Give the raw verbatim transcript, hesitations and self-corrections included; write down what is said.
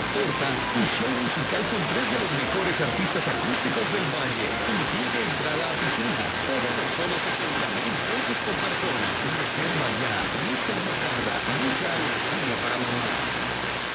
Torta, un show musical con tres de los mejores artistas acústicos del valle. Incluye entrada a piscina. Todo por solo sesenta mil pesos por persona. Reserva ya. Lista marcada. Mucha